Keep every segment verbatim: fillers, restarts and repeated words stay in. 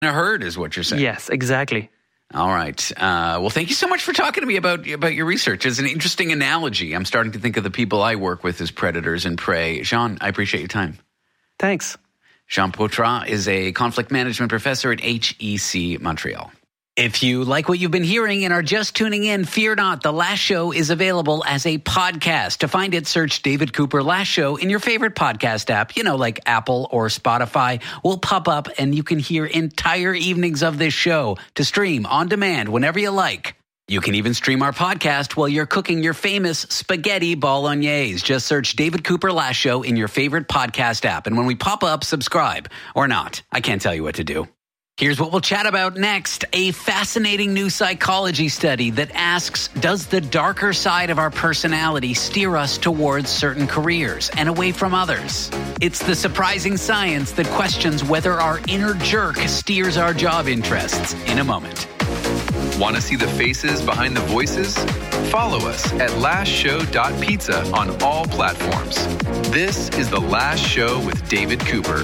a herd is what you're saying. Yes, exactly. All right. Uh, well, thank you so much for talking to me about about your research. It's an interesting analogy. I'm starting to think of the people I work with as predators and prey. Jean, I appreciate your time. Thanks. Jean Poitras is a conflict management professor at H E C Montreal. If you like what you've been hearing and are just tuning in, fear not. The Last Show is available as a podcast. To find it, search David Cooper Last Show in your favorite podcast app, you know, like Apple or Spotify. Will pop up and you can hear entire evenings of this show to stream on demand whenever you like. You can even stream our podcast while you're cooking your famous spaghetti bolognese. Just search David Cooper Last Show in your favorite podcast app. And when we pop up, subscribe or not. I can't tell you what to do. Here's what we'll chat about next. A fascinating new psychology study that asks, does the darker side of our personality steer us towards certain careers and away from others? It's the surprising science that questions whether our inner jerk steers our job interests. In a moment. Want to see the faces behind the voices? Follow us at last show dot pizza on all platforms. This is The Last Show with David Cooper.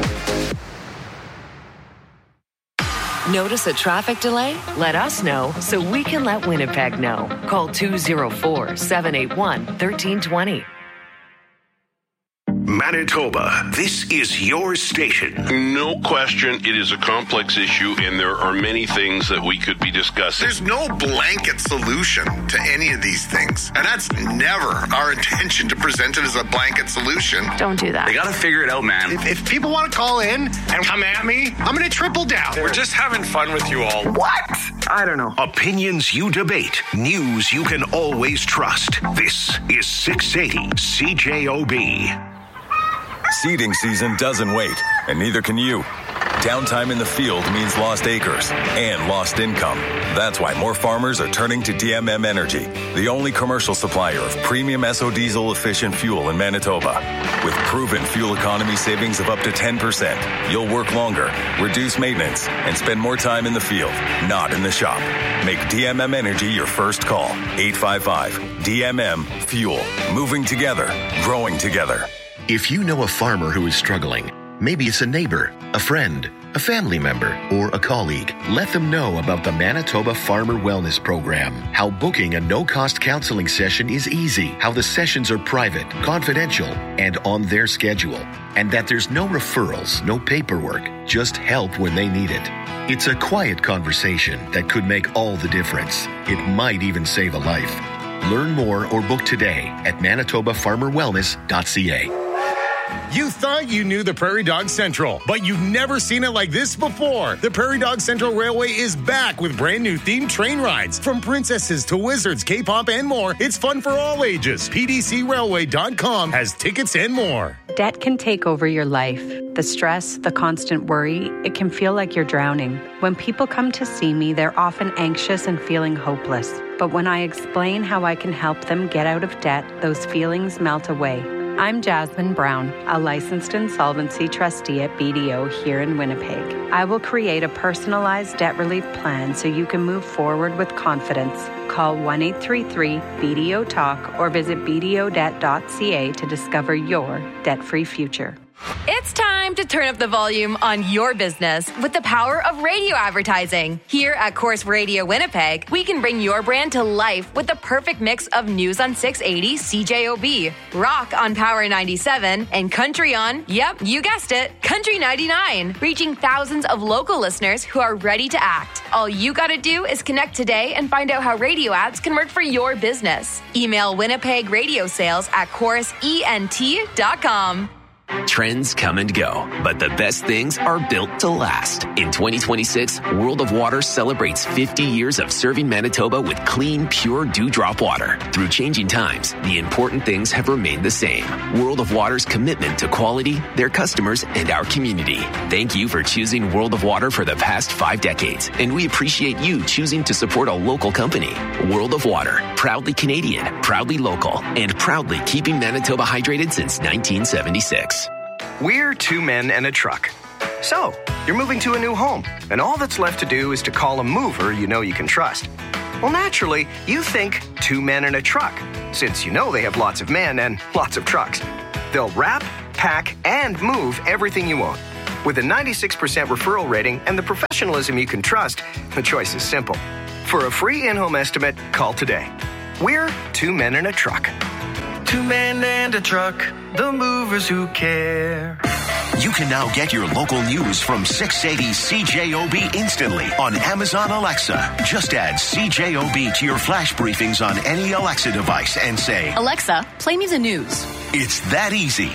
Notice a traffic delay? Let us know so we can let Winnipeg know. Call two oh four, seven eight one, one three two zero. Manitoba, this is your station. No question, it is a complex issue, and there are many things that we could be discussing. There's no blanket solution to any of these things, and that's never our intention to present it as a blanket solution. Don't do that. They got to figure it out, man. If, if people want to call in and come at me, I'm going to triple down. We're just having fun with you all. What? I don't know. Opinions you debate, news you can always trust. This is six eighty C J O B. Seeding season doesn't wait, and neither can you. Downtime in the field means lost acres and lost income. That's why more farmers are turning to D M M Energy, the only commercial supplier of premium S O diesel efficient fuel in Manitoba. With proven fuel economy savings of up to ten percent, you'll work longer, reduce maintenance, and spend more time in the field, not in the shop. Make D M M Energy your first call. eight five five D M M Fuel. Moving together, growing together. If you know a farmer who is struggling, maybe it's a neighbor, a friend, a family member, or a colleague, let them know about the Manitoba Farmer Wellness Program. How booking a no-cost counseling session is easy. How the sessions are private, confidential, and on their schedule. And that there's no referrals, no paperwork, just help when they need it. It's a quiet conversation that could make all the difference. It might even save a life. Learn more or book today at manitoba farmer wellness dot c a. You thought you knew the Prairie Dog Central, but you've never seen it like this before. The Prairie Dog Central Railway is back with brand new themed train rides. From princesses to wizards, K-pop, and more, it's fun for all ages. P D C railway dot com has tickets and more. Debt can take over your life. The stress, the constant worry, it can feel like you're drowning. When people come to see me, they're often anxious and feeling hopeless. But when I explain how I can help them get out of debt, those feelings melt away. I'm Jasmine Brown, a licensed insolvency trustee at B D O here in Winnipeg. I will create a personalized debt relief plan so you can move forward with confidence. Call one eight three three B D O talk or visit b d o debt dot c a to discover your debt-free future. It's time to turn up the volume on your business with the power of radio advertising. Here at Corus Radio Winnipeg, we can bring your brand to life with the perfect mix of news on six eighty C J O B, rock on Power ninety-seven, and country on, yep, you guessed it, Country ninety-nine, reaching thousands of local listeners who are ready to act. All you gotta do is connect today and find out how radio ads can work for your business. Email Winnipeg Radio Sales at corus ent dot com. Trends come and go, but the best things are built to last. In twenty twenty-six, World of Water celebrates fifty years of serving Manitoba with clean, pure dewdrop water. Through changing times, the important things have remained the same. World of Water's commitment to quality, their customers, and our community. Thank you for choosing World of Water for the past five decades, and we appreciate you choosing to support a local company. World of Water, proudly Canadian, proudly local, and proudly keeping Manitoba hydrated since nineteen seventy-six. We're two men and a truck. So, you're moving to a new home, and all that's left to do is to call a mover you know you can trust. Well, naturally, you think two men and a truck, since you know they have lots of men and lots of trucks. They'll wrap, pack, and move everything you own. With a ninety-six percent referral rating and the professionalism you can trust, the choice is simple. For a free in-home estimate, call today. We're Two Men in a Truck. Two men and a truck, the movers who care. You can now get your local news from six eighty C J O B instantly on Amazon Alexa. Just add C J O B to your flash briefings on any Alexa device and say, Alexa, play me the news. It's that easy.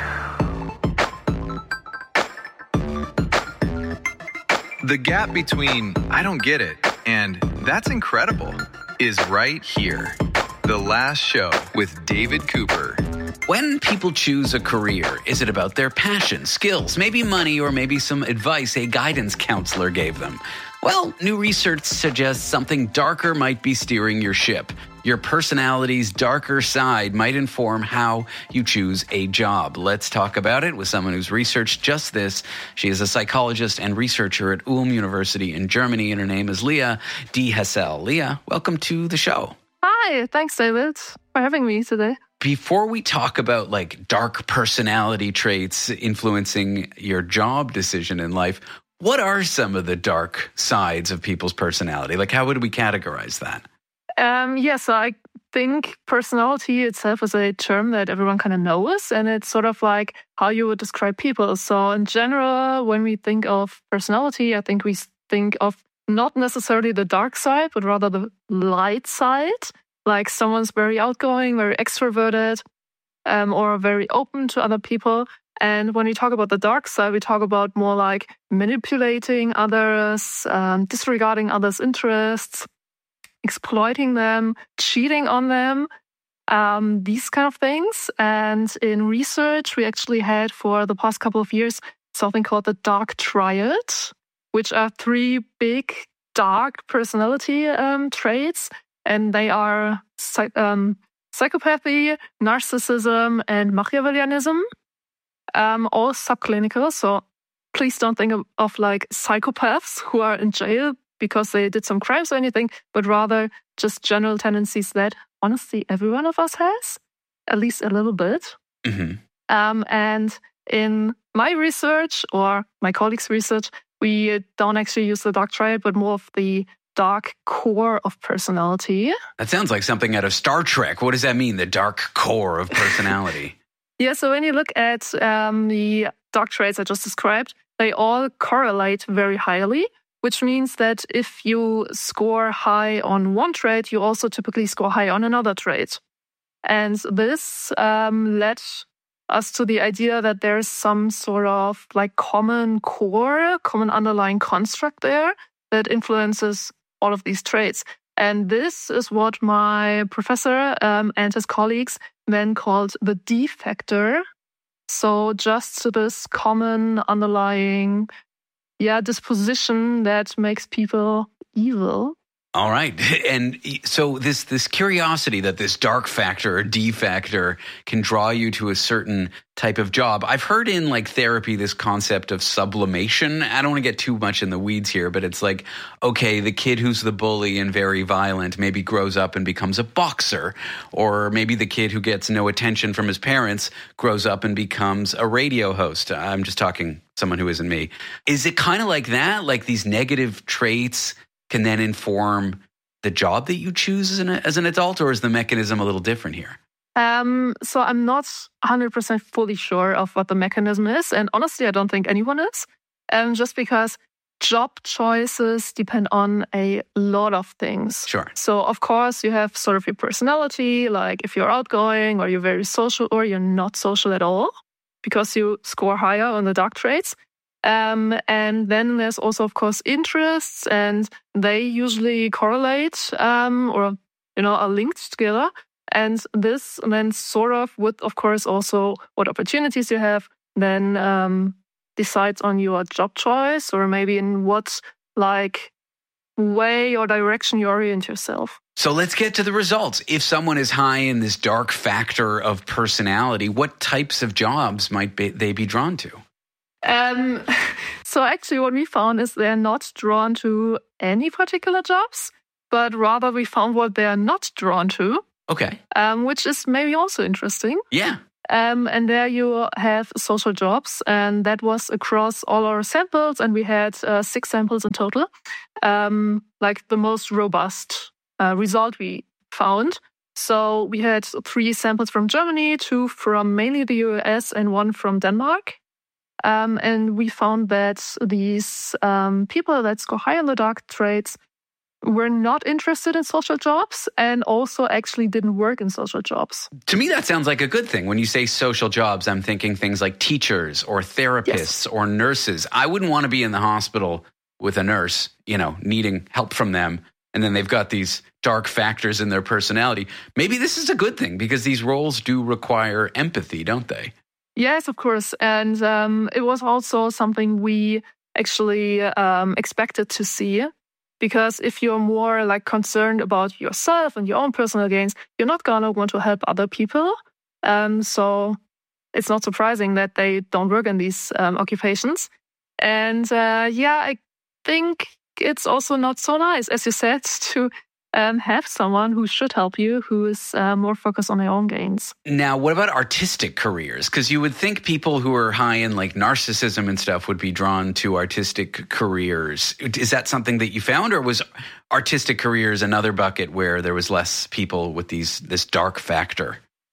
The gap between I don't get it and that's incredible is right here. The Last Show with David Cooper. When people choose a career, is it about their passion, skills, maybe money, or maybe some advice a guidance counselor gave them? Well, new research suggests something darker might be steering your ship. Your personality's darker side might inform how you choose a job. Let's talk about it with someone who's researched just this. She is a psychologist and researcher at Ulm University in Germany, and her name is Leah D. Hessel. Leah, welcome to the show. Hi, thanks, David, for having me today. Before we talk about like dark personality traits influencing your job decision in life, what are some of the dark sides of people's personality? Like, how would we categorize that? Um, yeah, so I think personality itself is a term that everyone kind of knows, and it's sort of like how you would describe people. So in general, when we think of personality, I think we think of not necessarily the dark side, but rather the light side. Like someone's very outgoing, very extroverted, um, or very open to other people. And when we talk about the dark side, we talk about more like manipulating others, um, disregarding others' interests, exploiting them, cheating on them, um, these kind of things. And in research, we actually had for the past couple of years something called the dark triad, which are three big dark personality um, traits. And they are um, psychopathy, narcissism, and Machiavellianism, um, all subclinical. So please don't think of, of like psychopaths who are in jail because they did some crimes or anything, but rather just general tendencies that honestly every one of us has, at least a little bit. Mm-hmm. Um, and in my research or my colleagues' research, we don't actually use the dark triad, but more of the dark core of personality. That sounds like something out of Star Trek. What does that mean, the dark core of personality? Yeah, so when you look at um, the dark traits I just described, they all correlate very highly, which means that if you score high on one trait, you also typically score high on another trait. And this um, led us to the idea that there's some sort of like common core, common underlying construct there that influences all of these traits. And this is what my professor um, and his colleagues then called the D factor. So just this common underlying yeah, disposition that makes people evil. All right. And so this this curiosity that this dark factor or D factor can draw you to a certain type of job. I've heard in like therapy this concept of sublimation. I don't want to get too much in the weeds here, but it's like, okay, the kid who's the bully and very violent maybe grows up and becomes a boxer, or maybe the kid who gets no attention from his parents grows up and becomes a radio host. I'm just talking someone who isn't me. Is it kind of like that? Like these negative traits can then inform the job that you choose as an, as an adult, or is the mechanism a little different here? Um, so I'm not one hundred percent fully sure of what the mechanism is. And honestly, I don't think anyone is. Um, just because job choices depend on a lot of things. Sure. So of course, you have sort of your personality, like if you're outgoing or you're very social or you're not social at all, because you score higher on the dark traits. Um, and then there's also, of course, interests, and they usually correlate um, or, you know, are linked together. And this then sort of with, of course, also what opportunities you have, then um, decides on your job choice or maybe in what, like, way or direction you orient yourself. So let's get to the results. If someone is high in this dark factor of personality, what types of jobs might be, they be drawn to? Um, so actually what we found is they're not drawn to any particular jobs, but rather we found what they are not drawn to. Okay. Um, which is maybe also interesting. Yeah. Um, and there you have social jobs, and that was across all our samples, and we had uh, six samples in total. Um, like the most robust uh, result we found. So we had three samples from Germany, two from mainly the U S, and one from Denmark. Um, and we found that these um, people that score high on the dark traits were not interested in social jobs and also actually didn't work in social jobs. To me, that sounds like a good thing. When you say social jobs, I'm thinking things like teachers or therapists yes. or nurses. I wouldn't want to be in the hospital with a nurse, you know, needing help from them. And then they've got these dark factors in their personality. Maybe this is a good thing because these roles do require empathy, don't they? Yes, of course. And um, it was also something we actually um, expected to see. Because if you're more like concerned about yourself and your own personal gains, you're not going to want to help other people. Um, so it's not surprising that they don't work in these um, occupations. And uh, yeah, I think it's also not so nice, as you said, to um, have someone who should help you, who is uh, more focused on their own gains. Now, what about artistic careers? Because you would think people who are high in like narcissism and stuff would be drawn to artistic careers. Is that something that you found, or was artistic careers another bucket where there was less people with these this dark factor?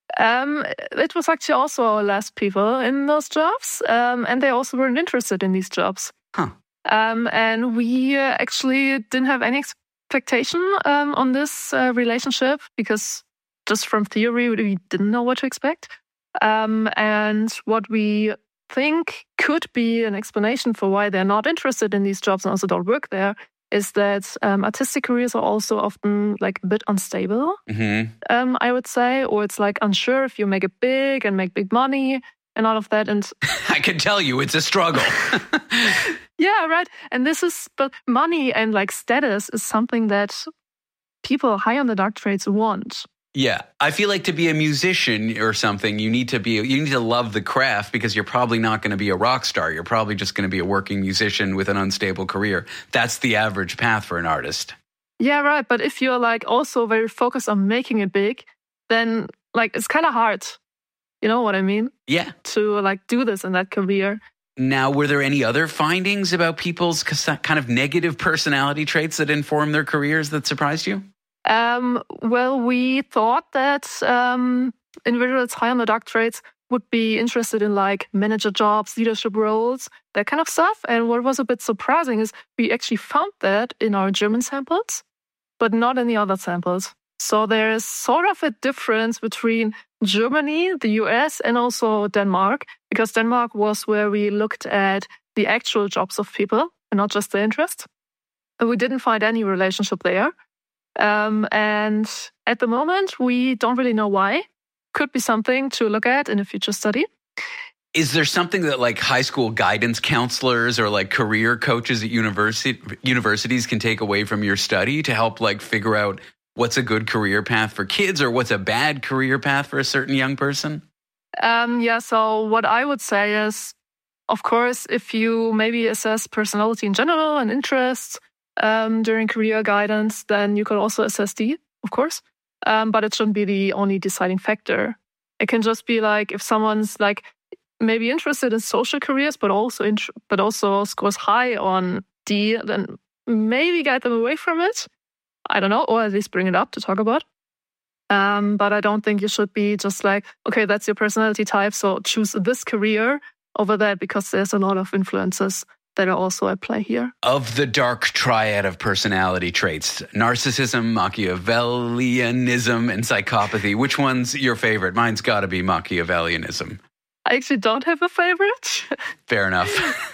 Um, it was actually also less people in those jobs, um, and they also weren't interested in these jobs. Huh. Um, and we uh, actually didn't have any expectation um, on this uh, relationship because just from theory, we didn't know what to expect. Um, and what we think could be an explanation for why they're not interested in these jobs and also don't work there is that um, artistic careers are also often like a bit unstable, mm-hmm. um, I would say, or it's like unsure if you make it big and make big money and all of that. And I can tell you it's a struggle. Yeah, right. And this is, but money and like status is something that people high on the dark traits want. Yeah. I feel like to be a musician or something, you need to be, you need to love the craft because you're probably not going to be a rock star. You're probably just going to be a working musician with an unstable career. That's the average path for an artist. Yeah, right. But if you're like also very focused on making it big, then like it's kind of hard. You know what I mean? Yeah. To like do this in that career. Now, were there any other findings about people's kind of negative personality traits that inform their careers that surprised you? Um, well, we thought that um, individuals high on the dark traits would be interested in like manager jobs, leadership roles, that kind of stuff. And what was a bit surprising is we actually found that in our German samples, but not in the other samples. So there's sort of a difference between Germany, the U S, and also Denmark, because Denmark was where we looked at the actual jobs of people and not just the interest. And we didn't find any relationship there. Um, and at the moment, we don't really know why. Could be something to look at in a future study. Is there something that like high school guidance counselors or like career coaches at university universities can take away from your study to help like figure out what's a good career path for kids or what's a bad career path for a certain young person? Um, yeah, so what I would say is, of course, if you maybe assess personality in general and interests um, during career guidance, then you could also assess D, of course. Um, but it shouldn't be the only deciding factor. It can just be like if someone's like maybe interested in social careers, but also int- but also scores high on D, then maybe guide them away from it. I don't know, or at least bring it up to talk about. Um, but I don't think you should be just like, okay, that's your personality type, so choose this career over that, because there's a lot of influences that are also at play here. Of the dark triad of personality traits, narcissism, Machiavellianism, and psychopathy, which one's your favorite? Mine's got to be Machiavellianism. I actually don't have a favorite. Fair enough.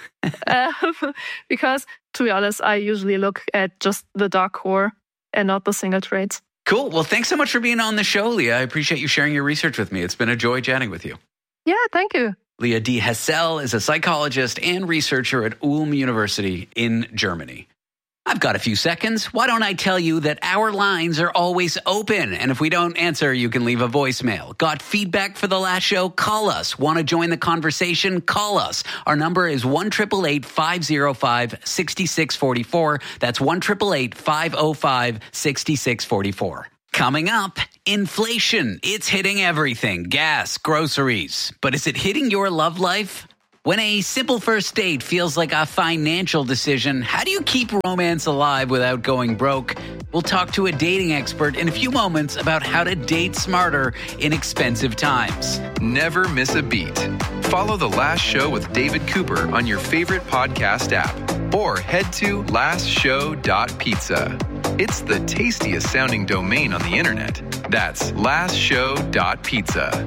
um, because, to be honest, I usually look at just the dark core and not the single traits. Cool. Well, thanks so much for being on the show, Leah. I appreciate you sharing your research with me. It's been a joy chatting with you. Yeah, thank you. Leah D. Hessel is a psychologist and researcher at Ulm University in Germany. I've got a few seconds. Why don't I tell you that our lines are always open? And if we don't answer, you can leave a voicemail. Got feedback for the last show? Call us. Want to join the conversation? Call us. Our number is one eight eight eight, five oh five, six six four four. That's one eight eight eight, five oh five, six six four four. Coming up, Inflation, it's hitting everything. Gas, groceries. But is it hitting your love life? When a simple first date feels like a financial decision, how do you keep romance alive without going broke? We'll talk to a dating expert in a few moments about how to date smarter in expensive times. Never miss a beat. Follow The Last Show with David Cooper on your favorite podcast app or head to last show dot pizza. It's the tastiest sounding domain on the internet. That's last show dot pizza.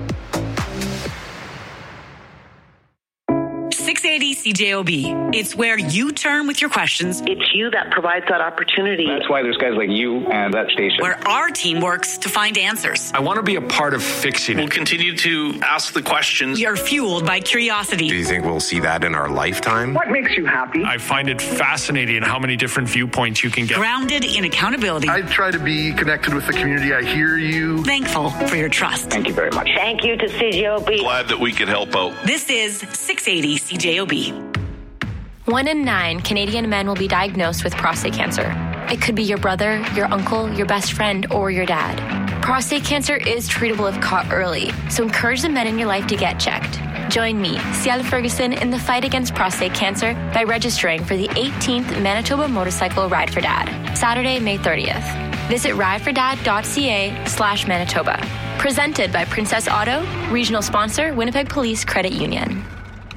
six eighty C J O B. It's where you turn with your questions. It's you that provides that opportunity. That's why there's guys like you and that station. Where our team works to find answers. I want to be a part of fixing it. We'll continue to ask the questions. You're fueled by curiosity. Do you think we'll see that in our lifetime? What makes you happy? I find it fascinating how many different viewpoints you can get. Grounded in accountability. I try to be connected with the community. I hear you. Thankful for your trust. Thank you very much. Thank you to C J O B. Glad that we could help out. This is six eighty C J O B. One in nine Canadian men will be diagnosed with prostate cancer. It could be your brother, your uncle, your best friend, or your dad. Prostate cancer is treatable if caught early, so encourage the men in your life to get checked. Join me, Ciel Ferguson, in the fight against prostate cancer by registering for the eighteenth Manitoba Motorcycle Ride for Dad, Saturday, May thirtieth. Visit ridefordad.ca slash Manitoba. Presented by Princess Auto, regional sponsor, Winnipeg Police Credit Union.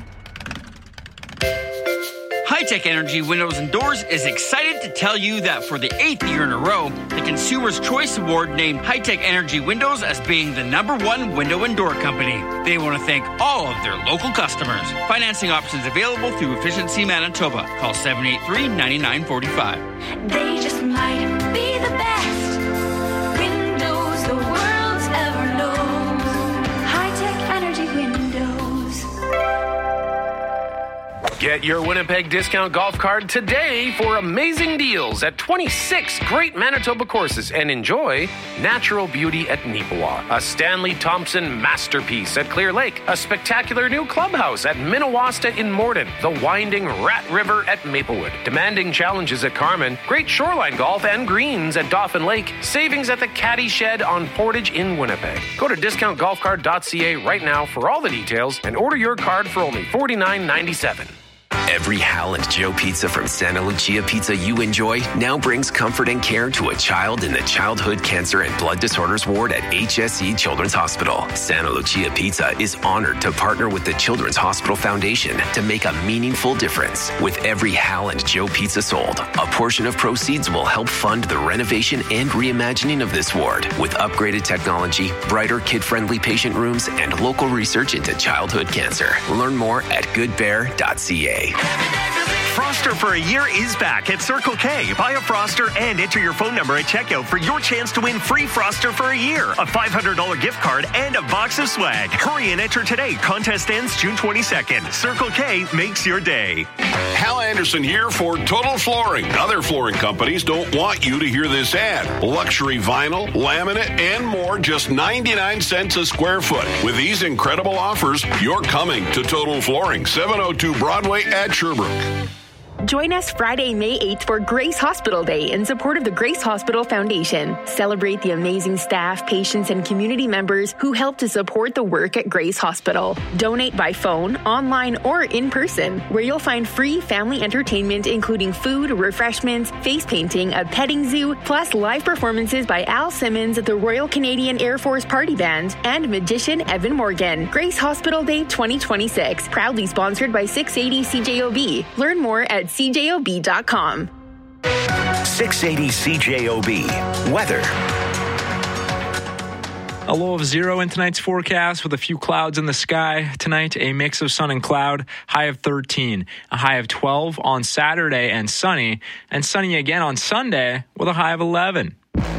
High-Tech Energy Windows and Doors is excited to tell you that for the eighth year in a row, the Consumer's Choice Award named High-Tech Energy Windows as being the number one window and door company. They want to thank all of their local customers. Financing options available through Efficiency Manitoba. Call seven eight three, nine nine four five. They just might be the best windows the world's ever known. High-Tech Energy Windows. Get your Winnipeg discount golf card today for amazing deals at twenty-six great Manitoba courses and enjoy natural beauty at Neepawa, a Stanley Thompson masterpiece at Clear Lake, a spectacular new clubhouse at Minnewasta in Morden, the winding Rat River at Maplewood, demanding challenges at Carman, great shoreline golf and greens at Dauphin Lake, savings at the Caddy Shed on Portage in Winnipeg. Go to discount golf card dot c a right now for all the details and order your card for only forty-nine ninety-seven. Every Hal and Joe pizza from Santa Lucia Pizza you enjoy now brings comfort and care to a child in the Childhood Cancer and Blood Disorders Ward at H S E Children's Hospital. Santa Lucia Pizza is honored to partner with the Children's Hospital Foundation to make a meaningful difference. With every Hal and Joe pizza sold, a portion of proceeds will help fund the renovation and reimagining of this ward with upgraded technology, brighter kid-friendly patient rooms, and local research into childhood cancer. Learn more at good bear dot c a. Froster for a year is back at Circle K. Buy a Froster and enter your phone number at checkout for your chance to win free Froster for a year, a five hundred dollars gift card, and a box of swag. Hurry and enter today. Contest ends June twenty-second. Circle K makes your day. Hal Anderson here for Total Flooring. Other flooring companies don't want you to hear this ad. Luxury vinyl, laminate, and more, just ninety-nine cents a square foot. With these incredible offers, you're coming to Total Flooring, seven oh two Broadway at Sherbrooke. Join us Friday, May eighth for Grace Hospital Day in support of the Grace Hospital Foundation. Celebrate the amazing staff, patients, and community members who help to support the work at Grace Hospital. Donate by phone, online, or in person, where you'll find free family entertainment including food, refreshments, face painting, a petting zoo, plus live performances by Al Simmons, the Royal Canadian Air Force Party Band, and magician Evan Morgan. Grace Hospital Day twenty twenty-six, proudly sponsored by six eighty C J O B. Learn more at c j o b dot com. six eighty C J O B. Weather. A low of zero in tonight's forecast with a few clouds in the sky. Tonight, a mix of sun and cloud, high of thirteen. A high of twelve on Saturday and sunny. And sunny again on Sunday with a high of eleven.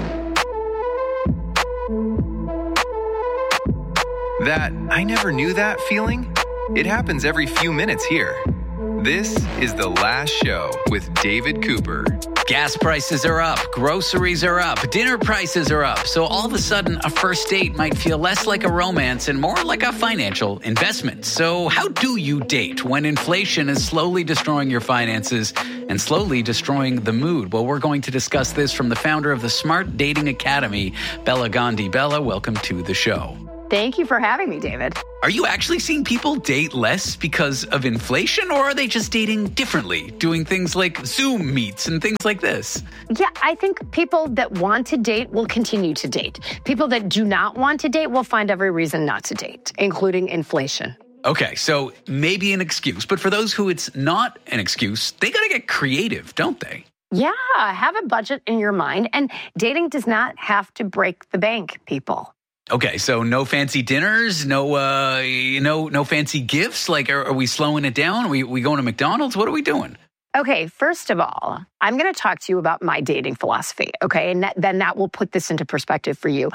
That I never knew that feeling? It happens every few minutes here. This is The Last Show with David Cooper. Gas prices are up, groceries are up, dinner prices are up. So all of a sudden, a first date might feel less like a romance and more like a financial investment. So how do you date when inflation is slowly destroying your finances and slowly destroying the mood? Well, we're going to discuss this from the founder of the Smart Dating Academy, Bella Gandhi. Bella, welcome to the show. Thank you for having me, David. Are you actually seeing people date less because of inflation, or are they just dating differently, doing things like Zoom meets and things like this? Yeah, I think people that want to date will continue to date. People that do not want to date will find every reason not to date, including inflation. Okay, so maybe an excuse, but for those who it's not an excuse, they got to get creative, don't they? Yeah, have a budget in your mind, and dating does not have to break the bank, people. Okay, so no fancy dinners, no uh, no no fancy gifts. Like, are, are we slowing it down? Are we, we going to McDonald's? What are we doing? Okay, first of all, I'm going to talk to you about my dating philosophy, okay? And that, then that will put this into perspective for you.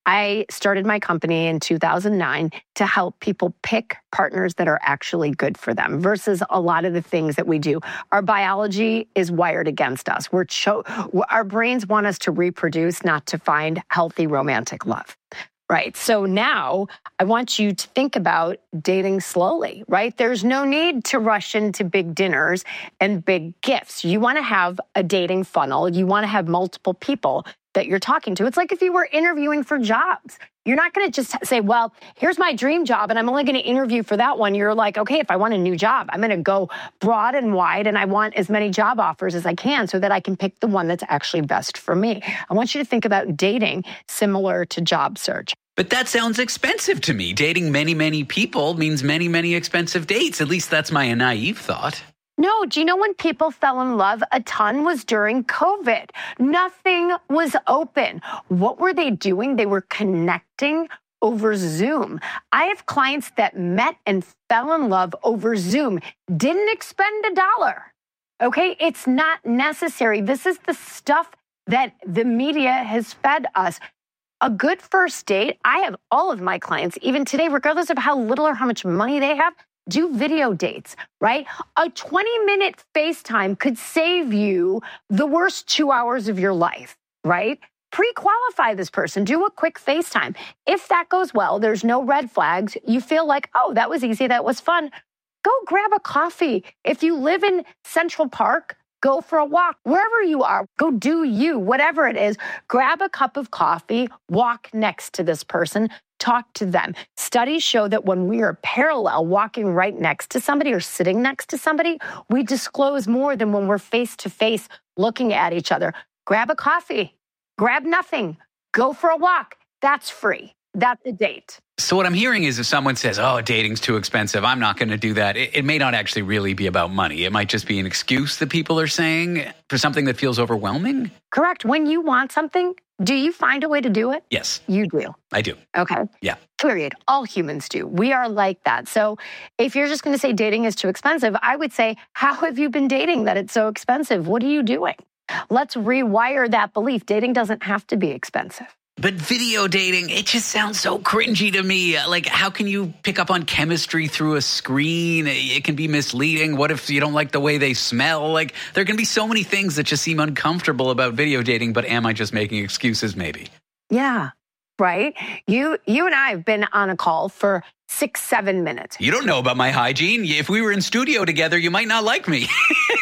I started my company in two thousand nine to help people pick partners that are actually good for them versus a lot of the things that we do. Our biology is wired against us. We're cho- Our brains want us to reproduce, not to find healthy romantic love. Right. So now I want you to think about dating slowly, right? There's no need to rush into big dinners and big gifts. You want to have a dating funnel. You want to have multiple people that you're talking to. It's like if you were interviewing for jobs. You're not going to just say, well, here's my dream job, and I'm only going to interview for that one. You're like, okay, if I want a new job, I'm going to go broad and wide, and I want as many job offers as I can so that I can pick the one that's actually best for me. I want you to think about dating similar to job search. But that sounds expensive to me. Dating many, many people means many, many expensive dates. At least that's my naive thought. No, do you know when people fell in love a ton was during COVID? Nothing was open. What were they doing? They were connecting over Zoom. I have clients that met and fell in love over Zoom, didn't expend a dollar. Okay, it's not necessary. This is the stuff that the media has fed us. A good first date, I have all of my clients, even today, regardless of how little or how much money they have, do video dates, right? A twenty-minute FaceTime could save you the worst two hours of your life, right? Pre-qualify this person. Do a quick FaceTime. If that goes well, there's no red flags. You feel like, oh, that was easy. That was fun. Go grab a coffee. If you live in Central Park, go for a walk. Wherever you are, go do you, whatever it is. Grab a cup of coffee, walk next to this person, talk to them. Studies show that when we are parallel, walking right next to somebody or sitting next to somebody, we disclose more than when we're face to face looking at each other. Grab a coffee, grab nothing, go for a walk. That's free. That's a date. So what I'm hearing is if someone says, oh, dating's too expensive, I'm not going to do that. It, it may not actually really be about money. It might just be an excuse that people are saying for something that feels overwhelming. Correct. When you want something, do you find a way to do it? Yes. You do. I do. Okay. Yeah. Period. All humans do. We are like that. So if you're just going to say dating is too expensive, I would say, how have you been dating that it's so expensive? What are you doing? Let's rewire that belief. Dating doesn't have to be expensive. But video dating, it just sounds so cringy to me. Like, how can you pick up on chemistry through a screen? It can be misleading. What if you don't like the way they smell? Like, there can be so many things that just seem uncomfortable about video dating, but am I just making excuses maybe? Yeah, right? You you and I have been on a call for six, seven minutes. You don't know about my hygiene. If we were in studio together, you might not like me.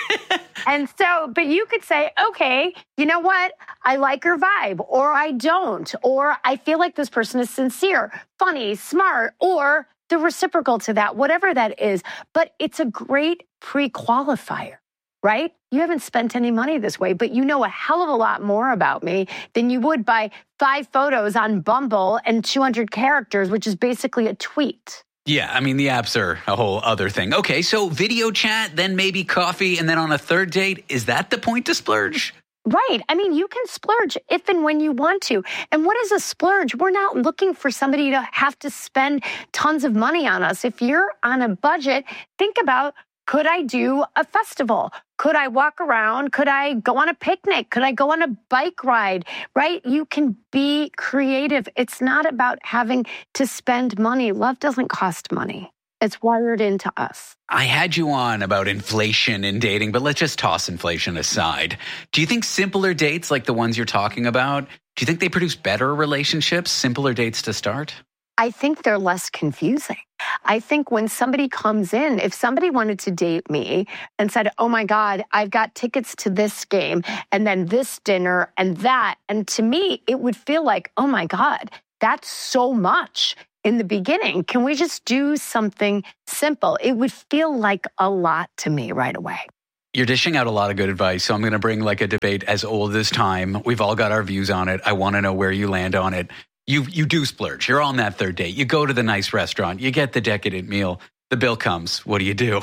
And so, but you could say, okay, you know what? I like her vibe, or I don't, or I feel like this person is sincere, funny, smart, or the reciprocal to that, whatever that is. But it's a great pre-qualifier, right? You haven't spent any money this way, but you know a hell of a lot more about me than you would by five photos on Bumble and two hundred characters, which is basically a tweet. Yeah, I mean, the apps are a whole other thing. Okay, so video chat, then maybe coffee, and then on a third date, is that the point to splurge? Right. I mean, you can splurge if and when you want to. And what is a splurge? We're not looking for somebody to have to spend tons of money on us. If you're on a budget, think about, could I do a festival? Could I walk around? Could I go on a picnic? Could I go on a bike ride? Right? You can be creative. It's not about having to spend money. Love doesn't cost money. It's wired into us. I had you on about inflation in dating, but let's just toss inflation aside. Do you think simpler dates like the ones you're talking about, do you think they produce better relationships, simpler dates to start? I think they're less confusing. I think when somebody comes in, if somebody wanted to date me and said, oh my God, I've got tickets to this game and then this dinner and that, and to me, it would feel like, oh my God, that's so much in the beginning. Can we just do something simple? It would feel like a lot to me right away. You're dishing out a lot of good advice, so I'm going to bring like a debate as old as time. We've all got our views on it. I want to know where you land on it. You you do splurge. You're on that third date. You go to the nice restaurant. You get the decadent meal. The bill comes. What do you do?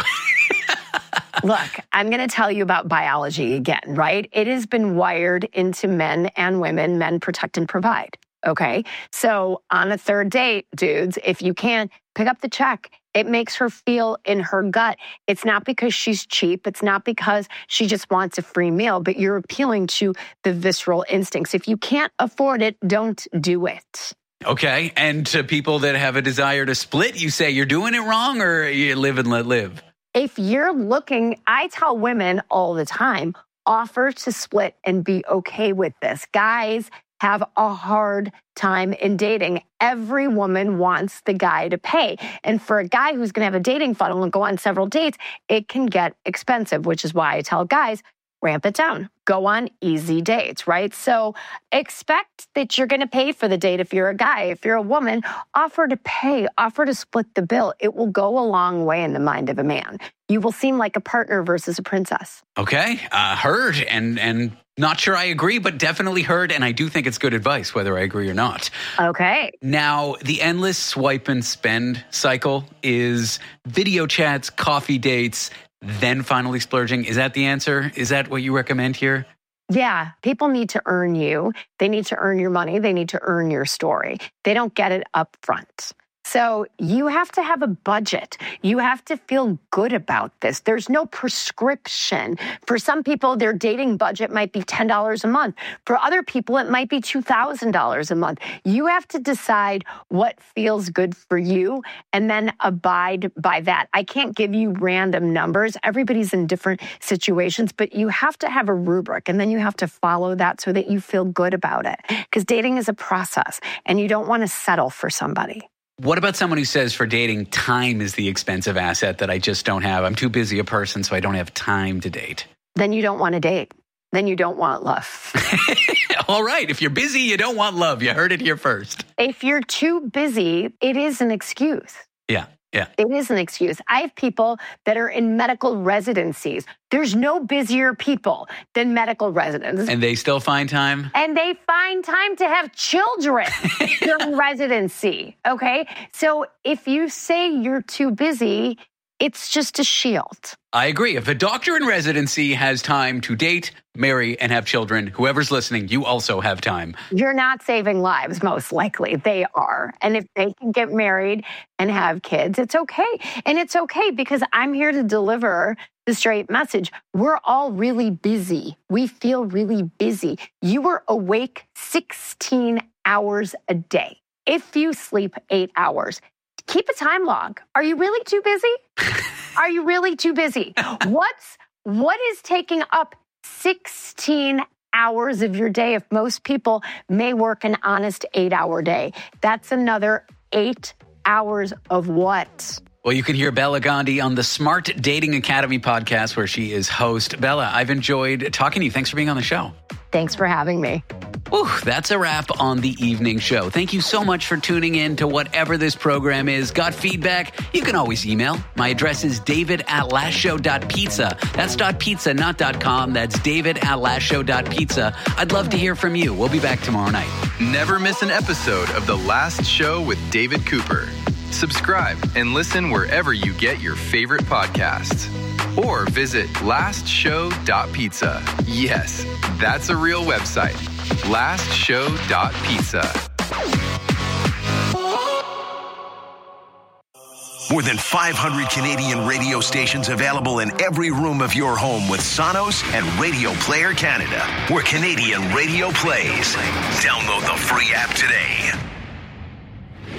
Look, I'm going to tell you about biology again, right? It has been wired into men and women. Men protect and provide, okay? So on a third date, dudes, if you can, pick up the check. It makes her feel in her gut. It's not because she's cheap. It's not because she just wants a free meal, but you're appealing to the visceral instincts. If you can't afford it, don't do it. Okay. And to people that have a desire to split, you say you're doing it wrong, or you live and let live? If you're looking, I tell women all the time, offer to split and be okay with this. Guys have a hard time in dating. Every woman wants the guy to pay. And for a guy who's going to have a dating funnel and go on several dates, it can get expensive, which is why I tell guys, ramp it down. Go on easy dates, right? So expect that you're going to pay for the date if you're a guy. If you're a woman, offer to pay, offer to split the bill. It will go a long way in the mind of a man. You will seem like a partner versus a princess. Okay, uh, heard, and and not sure I agree, but definitely heard, and I do think it's good advice, whether I agree or not. Okay. Now, the endless swipe and spend cycle is video chats, coffee dates, then finally splurging. Is that the answer? Is that what you recommend here? Yeah, people need to earn you. They need to earn your money. They need to earn your story. They don't get it up front. So you have to have a budget. You have to feel good about this. There's no prescription. For some people, their dating budget might be ten dollars a month. For other people, it might be two thousand dollars a month. You have to decide what feels good for you and then abide by that. I can't give you random numbers. Everybody's in different situations, but you have to have a rubric and then you have to follow that so that you feel good about it. Because dating is a process and you don't want to settle for somebody. What about someone who says for dating, time is the expensive asset that I just don't have? I'm too busy a person, so I don't have time to date. Then you don't want to date. Then you don't want love. All right. If you're busy, you don't want love. You heard it here first. If you're too busy, it is an excuse. Yeah. Yeah. It is an excuse. I have people that are in medical residencies. There's no busier people than medical residents. And they still find time? And they find time to have children during residency, okay? So if you say you're too busy, it's just a shield. I agree. If a doctor in residency has time to date, marry, and have children, whoever's listening, you also have time. You're not saving lives, most likely. They are. And if they can get married and have kids, it's okay. And it's okay because I'm here to deliver the straight message. We're all really busy. We feel really busy. You were awake sixteen hours a day. If you sleep eight hours, keep a time log. Are you really too busy? Are you really too busy? What's what is taking up sixteen hours of your day if most people may work an honest eight-hour day? That's another eight hours of what? Well, you can hear Bella Gandhi on the Smart Dating Academy podcast where she is host. Bella, I've enjoyed talking to you. Thanks for being on the show. Thanks for having me. Whew, that's a wrap on the evening show. Thank you so much for tuning in to whatever this program is. Got feedback? You can always email. My address is david at lastshow.pizza. That's .pizza, not .com. That's david at lastshow.pizza. I'd love to hear from you. We'll be back tomorrow night. Never miss an episode of The Last Show with David Cooper. Subscribe and listen wherever you get your favorite podcasts. Or visit last show dot pizza. Yes, that's a real website. last show dot pizza. More than five hundred Canadian radio stations available in every room of your home with Sonos and Radio Player Canada, where Canadian radio plays. Download the free app today.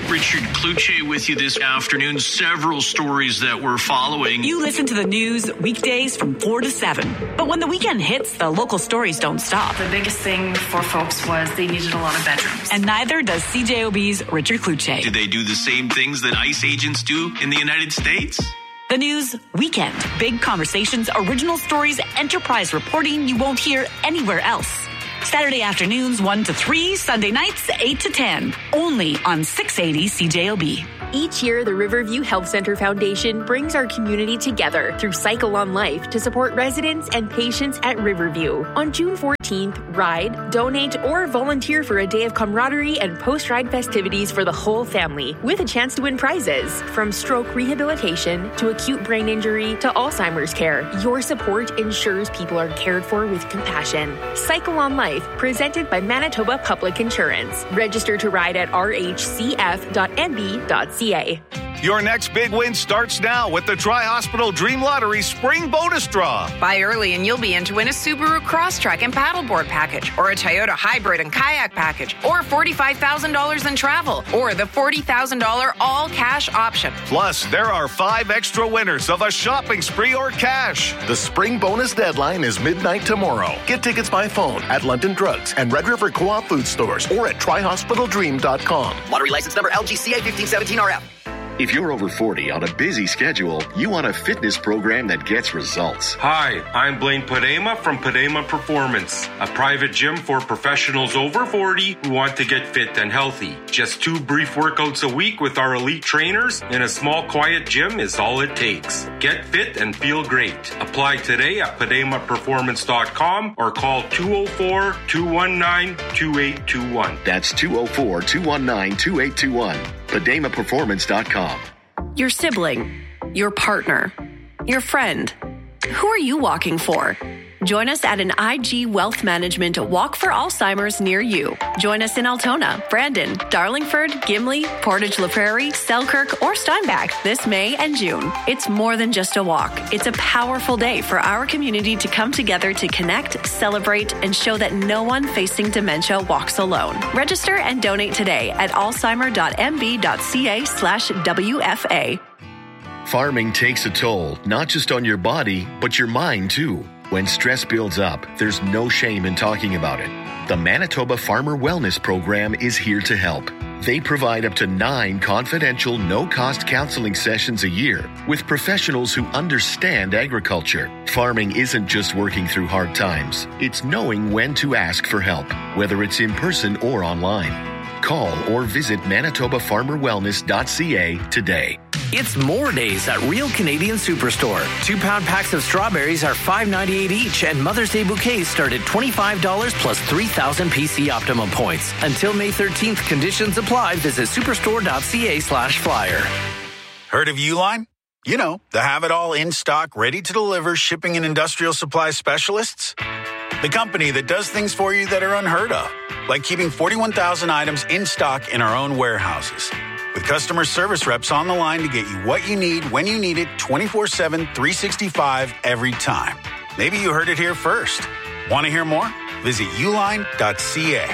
Richard Kluche with you this afternoon. Several stories that we're following. You listen to the news weekdays from four to seven. But when the weekend hits, the local stories don't stop. The biggest thing for folks was they needed a lot of bedrooms. And neither does C J O B's Richard Kluche. Did they do the same things that ICE agents do in the United States? The news weekend. Big conversations, original stories, enterprise reporting you won't hear anywhere else. Saturday afternoons one to three, Sunday nights eight to ten. Only on six eighty C J O B. Each year, the Riverview Health Center Foundation brings our community together through Cycle on Life to support residents and patients at Riverview. On June fourteenth, ride, donate, or volunteer for a day of camaraderie and post-ride festivities for the whole family, with a chance to win prizes. From stroke rehabilitation to acute brain injury to Alzheimer's care, your support ensures people are cared for with compassion. Cycle on Life, presented by Manitoba Public Insurance. Register to ride at r h c f dot n b dot c a. Your next big win starts now with the Tri-Hospital Dream Lottery Spring Bonus Draw. Buy early and you'll be in to win a Subaru Crosstrek and paddleboard package, or a Toyota Hybrid and kayak package, or forty-five thousand dollars in travel, or the forty thousand dollars all-cash option. Plus, there are five extra winners of a shopping spree or cash. The spring bonus deadline is midnight tomorrow. Get tickets by phone at London Drugs and Red River Co-op food stores or at tri hospital dream dot com. Lottery license number L G C A fifteen seventeen R F. If you're over forty on a busy schedule, you want a fitness program that gets results. Hi, I'm Blaine Padema from Padema Performance, a private gym for professionals over forty who want to get fit and healthy. Just two brief workouts a week with our elite trainers in a small, quiet gym is all it takes. Get fit and feel great. Apply today at padema performance dot com or call two oh four, two one nine, two eight two one. That's two oh four, two one nine, two eight two one. padema performance dot com. Your sibling, your partner, your friend. Who are you walking for? Join us at an I G Wealth Management Walk for Alzheimer's near you. Join us in Altona, Brandon, Darlingford, Gimli, Portage La Prairie, Selkirk, or Steinbach this May and June. It's more than just a walk. It's a powerful day for our community to come together to connect, celebrate, and show that no one facing dementia walks alone. Register and donate today at alzheimer dot m b dot c a slash W F A. Farming takes a toll, not just on your body, but your mind too. When stress builds up, there's no shame in talking about it. The Manitoba Farmer Wellness Program is here to help. They provide up to nine confidential, no-cost counseling sessions a year with professionals who understand agriculture. Farming isn't just working through hard times. It's knowing when to ask for help, whether it's in person or online. Call or visit manitoba farmer wellness dot c a today. It's more days at Real Canadian Superstore. Two-pound packs of strawberries are five ninety-eight each, and Mother's Day bouquets start at twenty-five dollars plus three thousand P C Optimum points. Until May thirteenth, conditions apply. Visit superstore dot c a slash flyer. Heard of Uline? You know, the have-it-all in-stock, ready-to-deliver shipping and industrial supply specialists. The company that does things for you that are unheard of, like keeping forty-one thousand items in stock in our own warehouses. With customer service reps on the line to get you what you need, when you need it, twenty-four seven, three sixty-five, every time. Maybe you heard it here first. Want to hear more? Visit uline dot c a.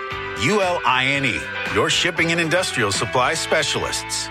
U L I N E, your shipping and industrial supply specialists.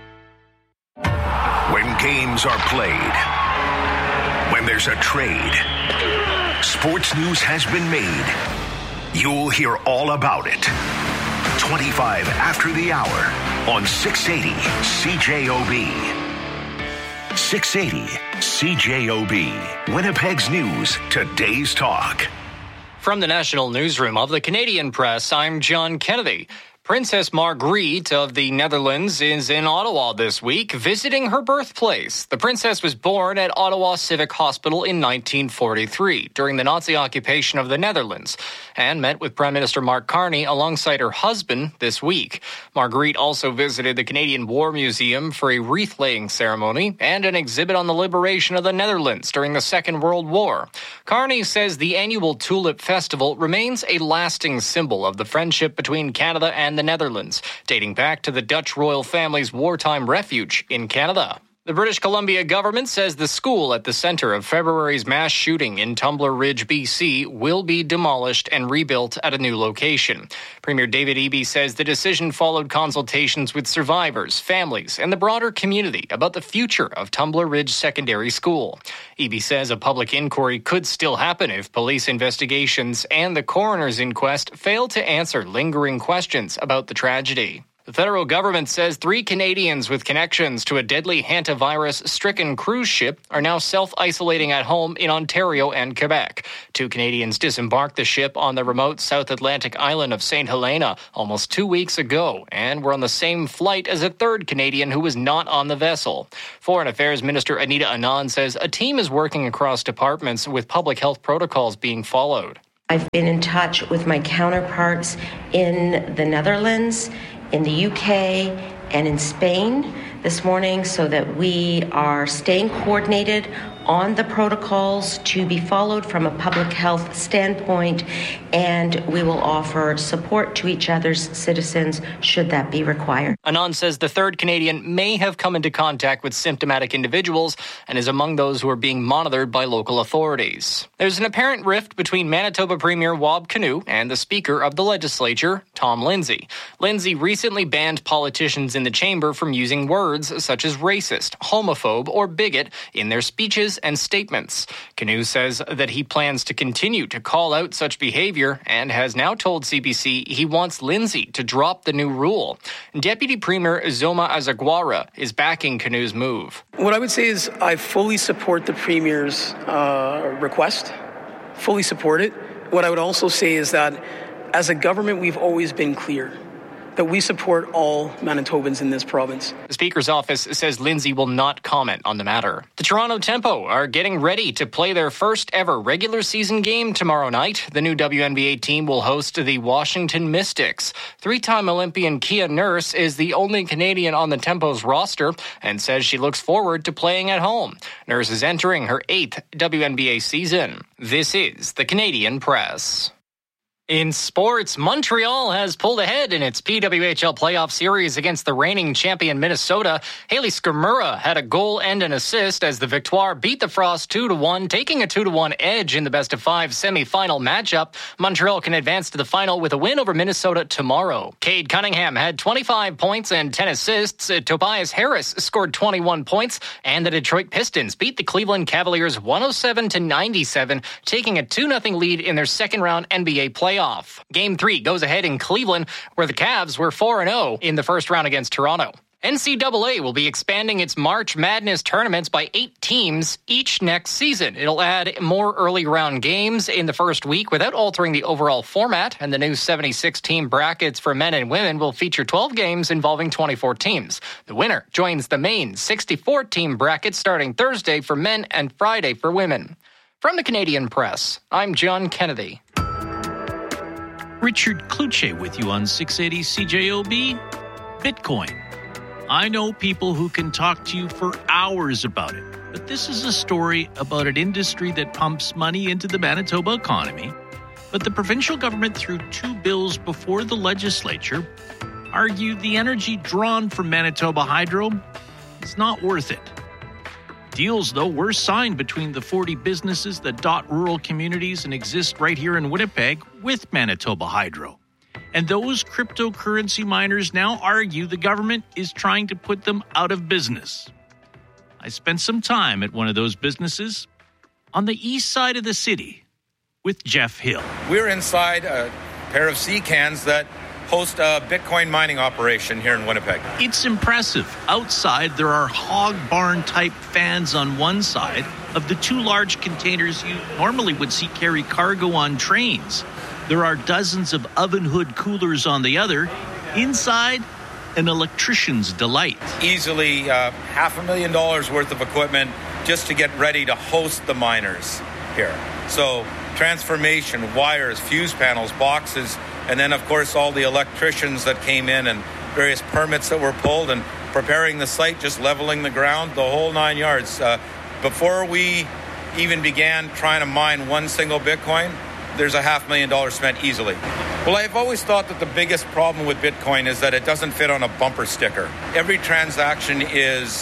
When games are played, when there's a trade, sports news has been made. You'll hear all about it. twenty-five after the hour on six eighty C J O B. six eighty C J O B. Winnipeg's News, today's talk. From the National Newsroom of the Canadian Press, I'm John Kennedy. Princess Margriet of the Netherlands is in Ottawa this week, visiting her birthplace. The princess was born at Ottawa Civic Hospital in nineteen forty-three, during the Nazi occupation of the Netherlands, and met with Prime Minister Mark Carney alongside her husband this week. Margriet also visited the Canadian War Museum for a wreath-laying ceremony and an exhibit on the liberation of the Netherlands during the Second World War. Carney says the annual Tulip Festival remains a lasting symbol of the friendship between Canada and the Netherlands, dating back to the Dutch royal family's wartime refuge in Canada. The British Columbia government says the school at the center of February's mass shooting in Tumbler Ridge, B C, will be demolished and rebuilt at a new location. Premier David Eby says the decision followed consultations with survivors, families, and the broader community about the future of Tumbler Ridge Secondary School. Eby says a public inquiry could still happen if police investigations and the coroner's inquest fail to answer lingering questions about the tragedy. The federal government says three Canadians with connections to a deadly hantavirus-stricken cruise ship are now self-isolating at home in Ontario and Quebec. Two Canadians disembarked the ship on the remote South Atlantic island of Saint Helena almost two weeks ago and were on the same flight as a third Canadian who was not on the vessel. Foreign Affairs Minister Anita Anand says a team is working across departments with public health protocols being followed. I've been in touch with my counterparts in the Netherlands, in the U K, and in Spain this morning so that we are staying coordinated on the protocols to be followed from a public health standpoint, and we will offer support to each other's citizens should that be required. Anand says the third Canadian may have come into contact with symptomatic individuals and is among those who are being monitored by local authorities. There's an apparent rift between Manitoba Premier Wab Kinew and the Speaker of the Legislature, Tom Lindsay. Lindsay recently banned politicians in the chamber from using words such as racist, homophobe, or bigot in their speeches and statements. Kinew says that he plans to continue to call out such behavior and has now told C B C he wants Lindsay to drop the new rule. Deputy Premier Zoma Azagwara is backing Kinew's move. What I would say is I fully support the Premier's uh, request, fully support it. What I would also say is that as a government, we've always been clear that we support all Manitobans in this province. The Speaker's office says Lindsay will not comment on the matter. The Toronto Tempo are getting ready to play their first ever regular season game tomorrow night. The new W N B A team will host the Washington Mystics. Three-time Olympian Kia Nurse is the only Canadian on the Tempo's roster and says she looks forward to playing at home. Nurse is entering her eighth W N B A season. This is the Canadian Press. In sports, Montreal has pulled ahead in its P W H L playoff series against the reigning champion Minnesota. Haley Skrmura had a goal and an assist as the Victoire beat the Frost two to one, taking a two to one edge in the best-of-five semifinal matchup. Montreal can advance to the final with a win over Minnesota tomorrow. Cade Cunningham had twenty-five points and ten assists. Tobias Harris scored twenty-one points, and the Detroit Pistons beat the Cleveland Cavaliers one oh seven to ninety-seven, taking a two nothing lead in their second-round N B A playoff. Game three goes ahead in Cleveland, where the Cavs were four and oh in the first round against Toronto. N C double A will be expanding its March Madness tournaments by eight teams each next season. It'll add more early round games in the first week without altering the overall format, and the new seventy-six team brackets for men and women will feature twelve games involving twenty-four teams. The winner joins the main sixty-four team bracket starting Thursday for men and Friday for women. From the Canadian Press, I'm John Kennedy. Richard Kluche with you on six eighty C J O B. Bitcoin. I know people who can talk to you for hours about it, but this is a story about an industry that pumps money into the Manitoba economy. But the provincial government, through two bills before the legislature, argued the energy drawn from Manitoba Hydro is not worth it. Deals, though, were signed between the forty businesses that dot rural communities and exist right here in Winnipeg with Manitoba Hydro. And those cryptocurrency miners now argue the government is trying to put them out of business. I spent some time at one of those businesses on the east side of the city with Jeff Hill. We're inside a pair of sea cans that host a Bitcoin mining operation here in Winnipeg. It's impressive. Outside, there are hog barn-type fans on one side of the two large containers you normally would see carry cargo on trains. There are dozens of oven hood coolers on the other. Inside, an electrician's delight. Easily uh, half a million dollars worth of equipment just to get ready to host the miners here. So transformation, wires, fuse panels, boxes, and then, of course, all the electricians that came in and various permits that were pulled and preparing the site, just leveling the ground, the whole nine yards. Uh, before we even began trying to mine one single Bitcoin, there's a half million dollars spent easily. Well, I've always thought that the biggest problem with Bitcoin is that it doesn't fit on a bumper sticker. Every transaction is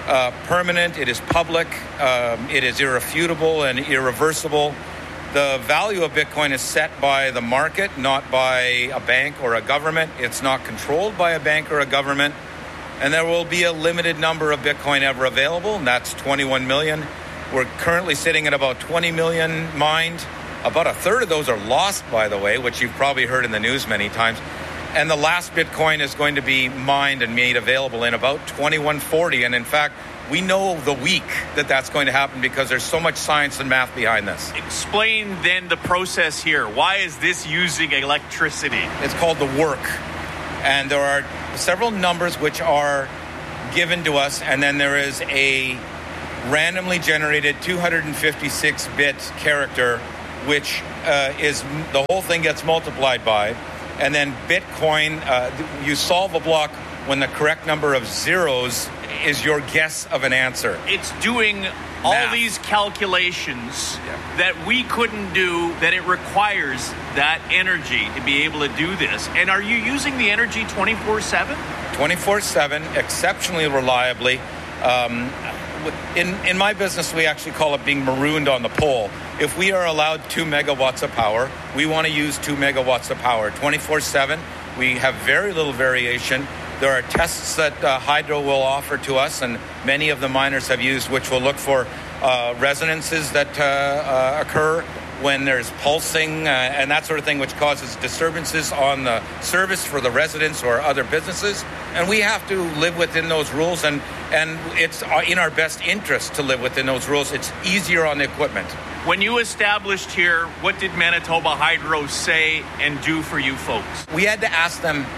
uh, permanent, it is public, um, it is irrefutable and irreversible. The value of Bitcoin is set by the market, not by a bank or a government. It's not controlled by a bank or a government. And there will be a limited number of Bitcoin ever available, and that's twenty-one million. We're currently sitting at about twenty million mined. About a third of those are lost, by the way, which you've probably heard in the news many times. And the last Bitcoin is going to be mined and made available in about twenty-one forty. And in fact, we know the week that that's going to happen because there's so much science and math behind this. Explain then the process here. Why is this using electricity? It's called the work. And there are several numbers which are given to us, and then there is a randomly generated two hundred fifty-six bit character, which uh, is the whole thing gets multiplied by. And then Bitcoin, uh, you solve a block when the correct number of zeros is your guess of an answer. It's doing all Math. These calculations yeah. that we couldn't do, that it requires that energy to be able to do this. And are you using the energy twenty-four seven? twenty-four seven, exceptionally reliably. Um, in, in my business, we actually call it being marooned on the pole. If we are allowed two megawatts of power, we want to use two megawatts of power. twenty-four seven, we have very little variation. There are tests that uh, Hydro will offer to us, and many of the miners have used, which will look for uh, resonances that uh, uh, occur when there's pulsing uh, and that sort of thing, which causes disturbances on the service for the residents or other businesses. And we have to live within those rules, and, and it's in our best interest to live within those rules. It's easier on the equipment. When you established here, what did Manitoba Hydro say and do for you folks? We had to ask them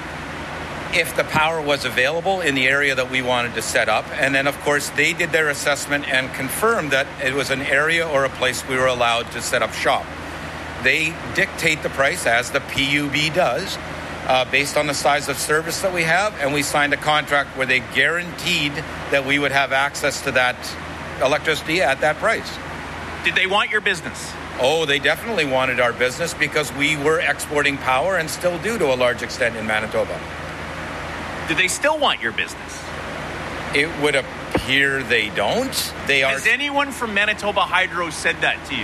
if the power was available in the area that we wanted to set up. And then, of course, they did their assessment and confirmed that it was an area or a place we were allowed to set up shop. They dictate the price, as the P U B does, uh, based on the size of service that we have. And we signed a contract where they guaranteed that we would have access to that electricity at that price. Did they want your business? Oh, they definitely wanted our business because we were exporting power and still do to a large extent in Manitoba. Do they still want your business? It would appear they don't. They are. Has anyone from Manitoba Hydro said that to you?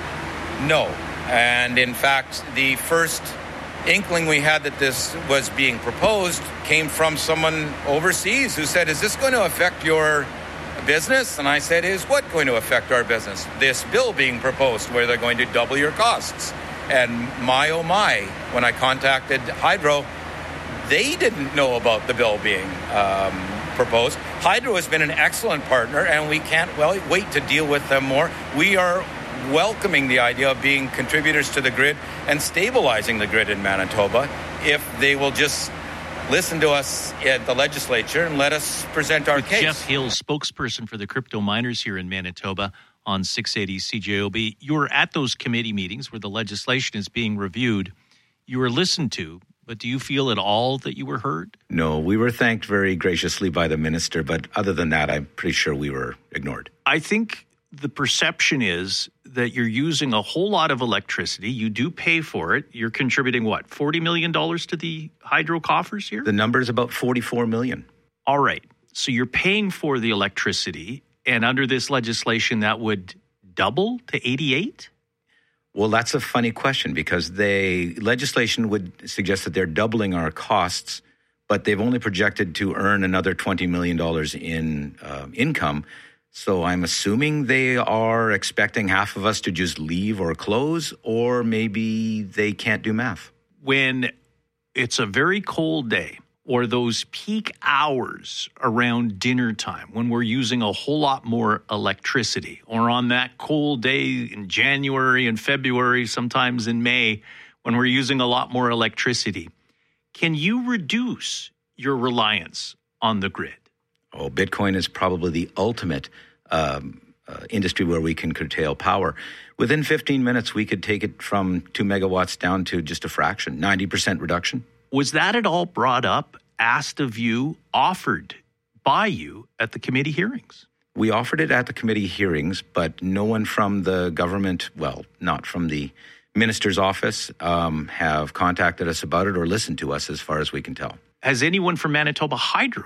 No. And in fact, the first inkling we had that this was being proposed came from someone overseas who said, is this going to affect your business? And I said, is what going to affect our business? This bill being proposed where they're going to double your costs. And my, oh my, when I contacted Hydro, they didn't know about the bill being um, proposed. Hydro has been an excellent partner, and we can't well wait to deal with them more. We are welcoming the idea of being contributors to the grid and stabilizing the grid in Manitoba if they will just listen to us at the legislature and let us present our With case. Jeff Hill, spokesperson for the crypto miners here in Manitoba on six eighty C J O B. You were at those committee meetings where the legislation is being reviewed. You were listened to. But do you feel at all that you were heard? No, we were thanked very graciously by the minister, but other than that, I'm pretty sure we were ignored. I think the perception is that you're using a whole lot of electricity. You do pay for it. You're contributing, what, forty million dollars to the hydro coffers here? The number is about forty-four million dollars. All right. So you're paying for the electricity, and under this legislation, that would double to eighty-eight? Well, that's a funny question because they legislation would suggest that they're doubling our costs, but they've only projected to earn another twenty million dollars in uh, income. So I'm assuming they are expecting half of us to just leave or close, or maybe they can't do math. When it's a very cold day, or those peak hours around dinner time when we're using a whole lot more electricity, or on that cold day in January and February, sometimes in May, when we're using a lot more electricity, can you reduce your reliance on the grid? Oh, Bitcoin is probably the ultimate um, uh, industry where we can curtail power. Within fifteen minutes, we could take it from two megawatts down to just a fraction, ninety percent reduction. Was that at all brought up, asked of you, offered by you at the committee hearings? We offered it at the committee hearings, but no one from the government, well, not from the minister's office, um, have contacted us about it or listened to us as far as we can tell. Has anyone from Manitoba Hydro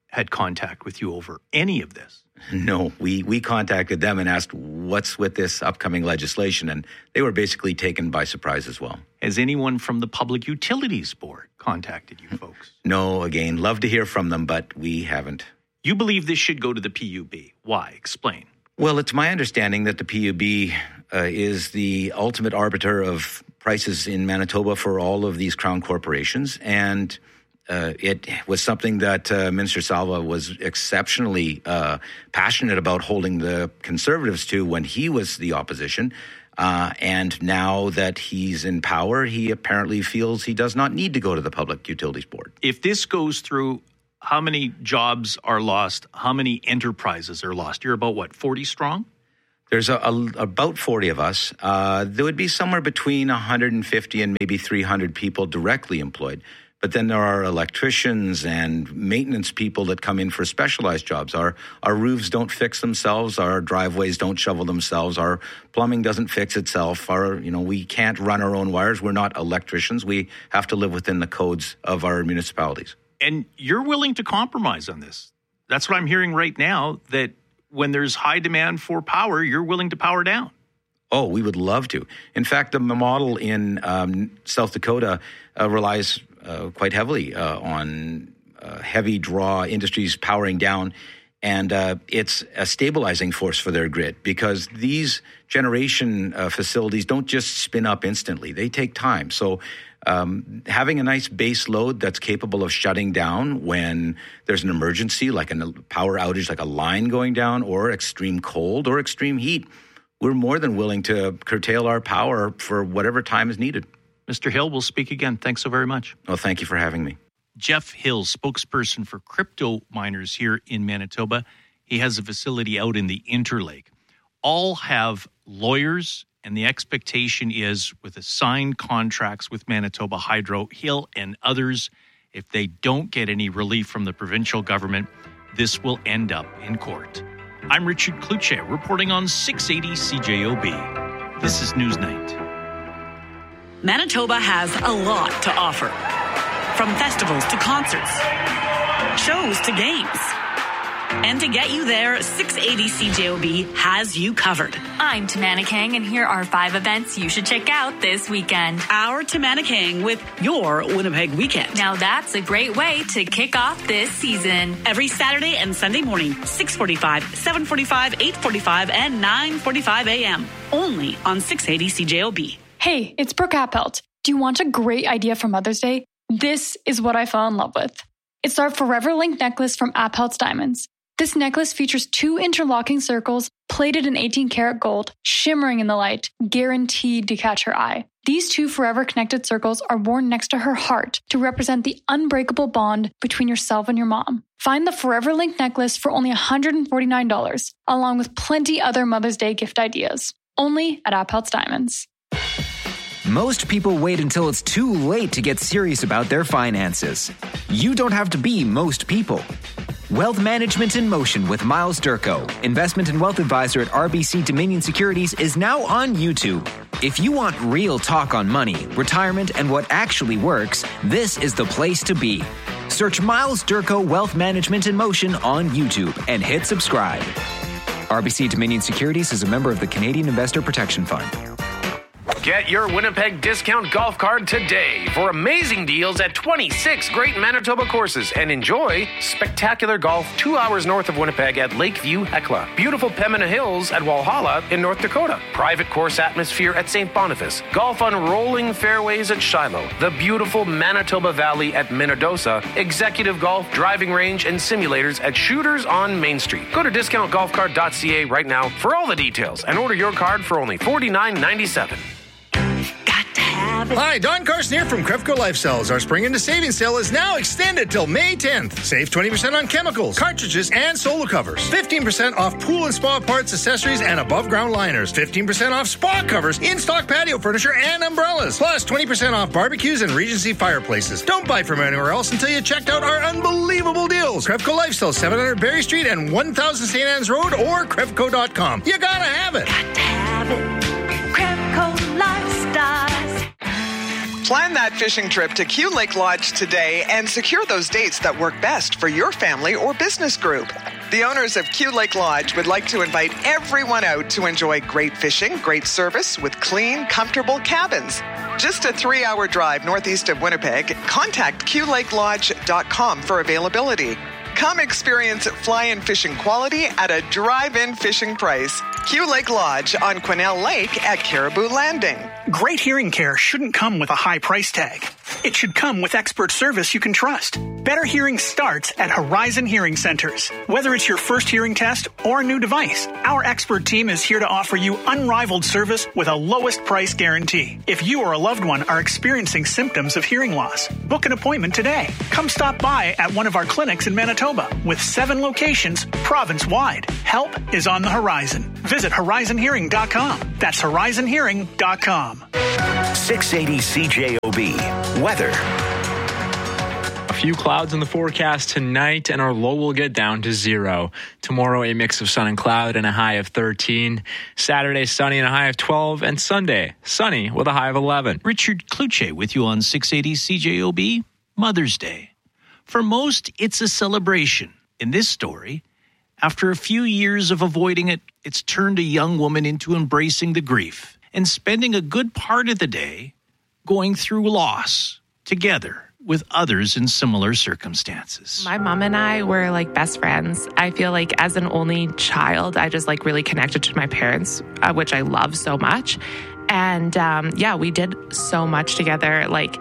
had contact with you over any of this. No, we, we contacted them and asked what's with this upcoming legislation, and they were basically taken by surprise as well. Has anyone from the Public Utilities Board contacted you folks? No, again, love to hear from them, but we haven't. You believe this should go to the P U B. Why? Explain. Well, it's my understanding that the P U B uh, is the ultimate arbiter of prices in Manitoba for all of these crown corporations, and Uh, it was something that uh, Minister Salva was exceptionally uh, passionate about holding the Conservatives to when he was the opposition. Uh, and now that he's in power, he apparently feels he does not need to go to the Public Utilities Board. If this goes through, how many jobs are lost? How many enterprises are lost? You're about, what, forty strong? There's a, a, about forty of us. Uh, there would be somewhere between one hundred fifty and maybe three hundred people directly employed. But then there are electricians and maintenance people that come in for specialized jobs. Our our roofs don't fix themselves. Our driveways don't shovel themselves. Our plumbing doesn't fix itself. Our you know we can't run our own wires. We're not electricians. We have to live within the codes of our municipalities. And you're willing to compromise on this. That's what I'm hearing right now, that when there's high demand for power, you're willing to power down. Oh, we would love to. In fact, the model in um, South Dakota uh, relies uh, quite heavily uh, on uh, heavy draw industries powering down, and uh, it's a stabilizing force for their grid because these generation uh, facilities don't just spin up instantly. They take time. So um, having a nice base load that's capable of shutting down when there's an emergency, like a power outage, like a line going down, or extreme cold or extreme heat, we're more than willing to curtail our power for whatever time is needed. Mister Hill, we'll speak again. Thanks so very much. Well, thank you for having me. Jeff Hill, spokesperson for crypto miners here in Manitoba. He has a facility out in the Interlake. All have lawyers, and the expectation is with assigned contracts with Manitoba Hydro, Hill, and others, if they don't get any relief from the provincial government, this will end up in court. I'm Richard Kluche, reporting on six eighty C J O B. This is Newsnight. Manitoba has a lot to offer. From festivals to concerts, shows to games. And to get you there, six eighty C J O B has you covered. I'm Tamana Kang, and here are five events you should check out this weekend. Our Tamana Kang with your Winnipeg Weekend. Now that's a great way to kick off this season. Every Saturday and Sunday morning, six forty-five, seven forty-five, eight forty-five, and nine forty-five a.m. Only on six eighty C J O B. Hey, it's Brooke Appelt. Do you want a great idea for Mother's Day? This is what I fell in love with. It's our Forever Link necklace from Appelt's Diamonds. This necklace features two interlocking circles plated in eighteen karat gold, shimmering in the light, guaranteed to catch her eye. These two forever connected circles are worn next to her heart to represent the unbreakable bond between yourself and your mom. Find the Forever Link necklace for only one hundred forty-nine dollars, along with plenty other Mother's Day gift ideas. Only at Appelt's Diamonds. Most people wait until it's too late to get serious about their finances. You don't have to be most people. Wealth Management in Motion with Miles Durko, investment and wealth advisor at R B C Dominion Securities, is now on YouTube. If you want real talk on money, retirement, and what actually works, this is the place to be. Search Miles Durko Wealth Management in Motion on YouTube and hit subscribe. R B C Dominion Securities is a member of the Canadian Investor Protection Fund. Get your Winnipeg discount golf card today for amazing deals at twenty-six great Manitoba courses, and enjoy spectacular golf two hours north of Winnipeg at Lakeview Hecla, beautiful Pembina Hills at Walhalla in North Dakota, private course atmosphere at Saint Boniface, golf on rolling fairways at Shiloh, the beautiful Manitoba Valley at Minnedosa, executive golf, driving range, and simulators at Shooters on Main Street. Go to discount golf card dot c a right now for all the details and order your card for only forty-nine ninety-seven. Hi, Don Carson here from Crefco Lifestyles. Our spring into savings sale is now extended till May tenth. Save twenty percent on chemicals, cartridges, and solar covers. fifteen percent off pool and spa parts, accessories, and above-ground liners. fifteen percent off spa covers, in-stock patio furniture, and umbrellas. Plus twenty percent off barbecues and Regency fireplaces. Don't buy from anywhere else until you checked out our unbelievable deals. Crefco Lifestyles, seven hundred Berry Street and one thousand Saint Anne's Road, or Crefco dot com. You gotta have it. Got to have it. Crefco Lifestyles. Plan that fishing trip to Q Lake Lodge today and secure those dates that work best for your family or business group. The owners of Q Lake Lodge would like to invite everyone out to enjoy great fishing, great service with clean, comfortable cabins. Just a three-hour drive northeast of Winnipeg. Contact q lake lodge dot com for availability. Come experience fly-in fishing quality at a drive-in fishing price. Q Lake Lodge on Quesnel Lake at Caribou Landing. Great hearing care shouldn't come with a high price tag. It should come with expert service you can trust. Better hearing starts at Horizon Hearing Centers. Whether it's your first hearing test or a new device, our expert team is here to offer you unrivaled service with a lowest price guarantee. If you or a loved one are experiencing symptoms of hearing loss, book an appointment today. Come stop by at one of our clinics in Manitoba with seven locations province-wide. Help is on the horizon. Visit horizon hearing dot com. That's horizon hearing dot com. six eighty C J O B. Weather. A few clouds in the forecast tonight, and our low will get down to zero. Tomorrow, a mix of sun and cloud and a high of thirteen. Saturday, sunny and a high of twelve. And Sunday, sunny with a high of eleven. Richard Kluche with you on six eighty C J O B, Mother's Day. For most, it's a celebration. In this story, after a few years of avoiding it, it's turned a young woman into embracing the grief and spending a good part of the day going through loss together with others in similar circumstances. My mom and I were like best friends. I feel like as an only child, I just like really connected to my parents, uh, which I love so much. And um, yeah, we did so much together. Like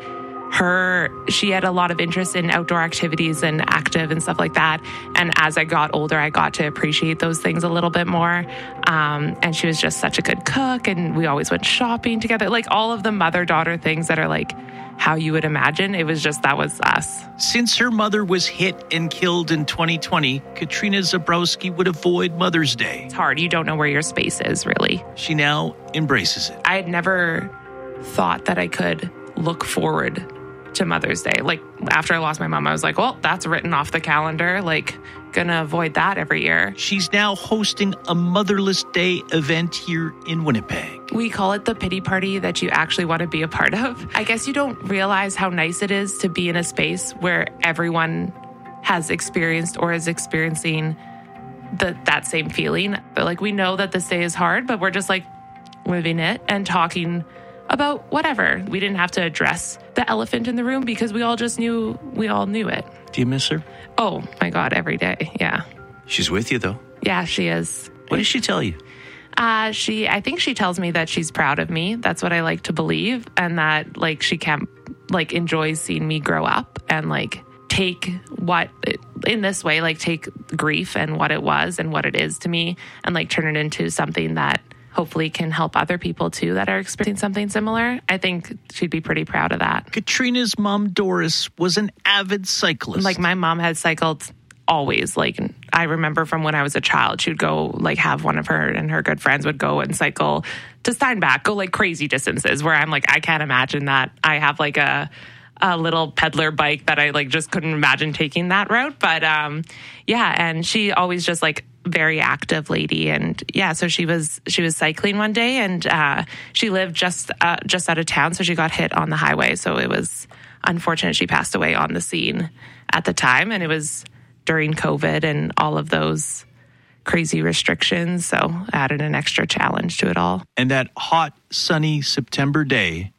her, she had a lot of interest in outdoor activities and active and stuff like that. And as I got older, I got to appreciate those things a little bit more. Um, and she was just such a good cook, and we always went shopping together. Like all of the mother-daughter things that are like how you would imagine. It was just, that was us. Since her mother was hit and killed in twenty twenty, Katrina Zabrowski would avoid Mother's Day. It's hard. You don't know where your space is, really. She now embraces it. I had never thought that I could look forward to Mother's Day. Like after I lost my mom, I was like, well, that's written off the calendar. Like gonna avoid that every year. She's now hosting a Motherless Day event here in Winnipeg. We call it the pity party that you actually want to be a part of. I guess you don't realize how nice it is to be in a space where everyone has experienced or is experiencing the, that same feeling. But like we know that this day is hard, but we're just like living it and talking about whatever. We didn't have to address the elephant in the room because we all just knew, we all knew it. Do you miss her? Oh my God, every day. Yeah. She's with you though. Yeah, she is. What does she tell you? Uh, she, I think she tells me that she's proud of me. That's what I like to believe. And that like, she can't like enjoys seeing me grow up and like take what in this way, like take grief and what it was and what it is to me and like turn it into something that hopefully can help other people too that are experiencing something similar. I think she'd be pretty proud of that. Katrina's mom, Doris, was an avid cyclist. Like my mom had cycled always. Like I remember from when I was a child, she would go like have one of her and her good friends would go and cycle to Steinbach, go like crazy distances where I'm like, I can't imagine that. I have like a a little peddler bike that I like just couldn't imagine taking that route. But um, yeah, and she always just like very active lady. And yeah, so she was, she was cycling one day and uh, she lived just, uh, just out of town. So she got hit on the highway. So it was unfortunate. She passed away on the scene at the time. And it was during COVID and all of those crazy restrictions. So added an extra challenge to it all. And that hot, sunny September day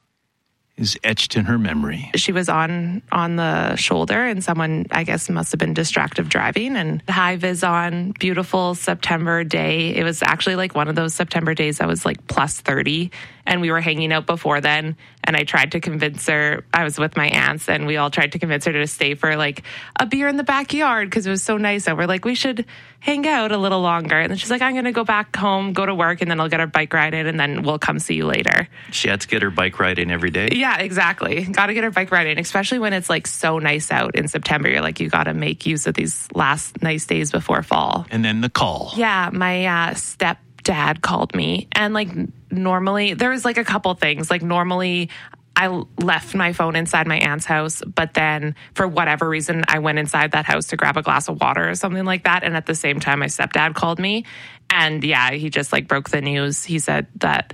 is etched in her memory. She was on on the shoulder and someone, I guess, must have been distracted driving. And high vis on, beautiful September day. It was actually like one of those September days that was like plus thirty. And we were hanging out before then. And I tried to convince her, I was with my aunts and we all tried to convince her to stay for like a beer in the backyard because it was so nice. And we're like, we should hang out a little longer. And then she's like, I'm going to go back home, go to work, and then I'll get our bike ride in and then we'll come see you later. She had to get her bike ride in every day? Yeah, exactly. Got to get her bike ride in, especially when it's like so nice out in September. You're like, you got to make use of these last nice days before fall. And then the call. Yeah, my uh, stepdad called me. And like normally, there was like a couple things. Like normally, I left my phone inside my aunt's house, but then for whatever reason, I went inside that house to grab a glass of water or something like that. And at the same time, my stepdad called me. And yeah, he just like broke the news. He said that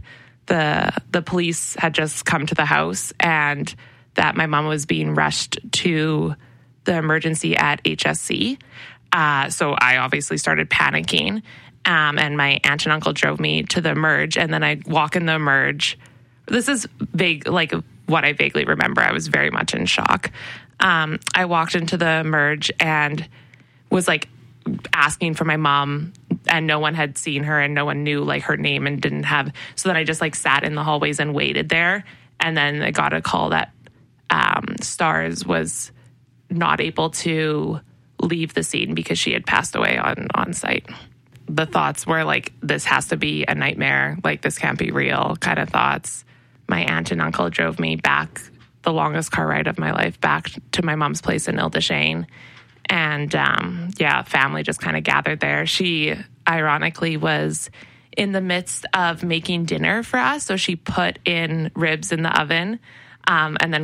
the the police had just come to the house and that my mom was being rushed to the emergency at H S C. Uh, so I obviously started panicking. Um, and my aunt and uncle drove me to the Merge. And then I walk in the Merge. This is vague, like what I vaguely remember. I was very much in shock. Um, I walked into the Merge and was like asking for my mom, and no one had seen her and no one knew like her name and didn't have. So then I just like sat in the hallways and waited there. And then I got a call that um, Stars was not able to leave the scene because she had passed away on, on site. The thoughts were like, this has to be a nightmare. Like, this can't be real kind of thoughts. My aunt and uncle drove me back, the longest car ride of my life, back to my mom's place in Ile-des-Chênes. And um, yeah, family just kind of gathered there. She ironically was in the midst of making dinner for us. So she put in ribs in the oven um, and then